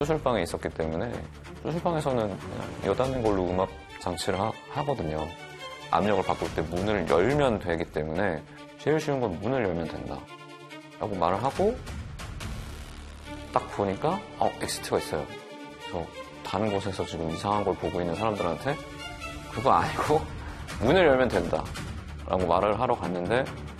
수술방에 있었기 때문에 수술방에서는 그냥 여닫는 걸로 음압 장치를 하거든요. 압력을 바꿀 때 문을 열면 되기 때문에 제일 쉬운 건 문을 열면 된다 라고 말을 하고 딱 보니까 엑시트가 있어요. 그래서 다른 곳에서 지금 이상한 걸 보고 있는 사람들한테 그거 아니고 문을 열면 된다 라고 말을 하러 갔는데